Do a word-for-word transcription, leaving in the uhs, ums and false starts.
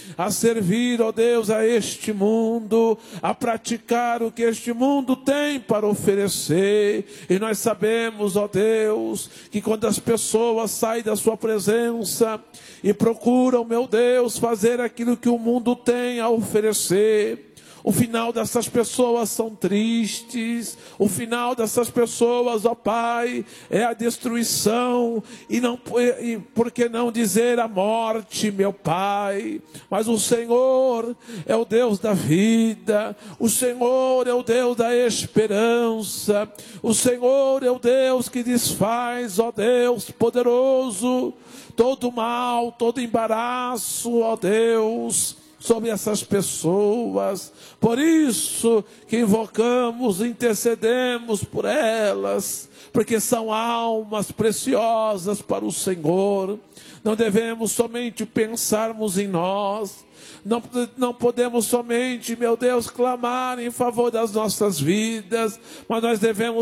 a servir, ó Deus, a este mundo, a praticar o que este mundo tem para oferecer. E nós sabemos, ó Deus, que quando as pessoas saem da sua presença e procuram, meu Deus, fazer aquilo que o mundo tem a oferecer, o final dessas pessoas são tristes. O final dessas pessoas, ó Pai, é a destruição. E, não, e por que não dizer a morte, meu Pai? Mas o Senhor é o Deus da vida. O Senhor é o Deus da esperança. O Senhor é o Deus que desfaz, ó Deus poderoso, todo mal, todo embaraço, ó Deus, sobre essas pessoas. Por isso que invocamos, intercedemos por elas, porque são almas preciosas para o Senhor. Não devemos somente pensarmos em nós, não, não podemos somente, meu Deus, clamar em favor das nossas vidas, mas nós devemos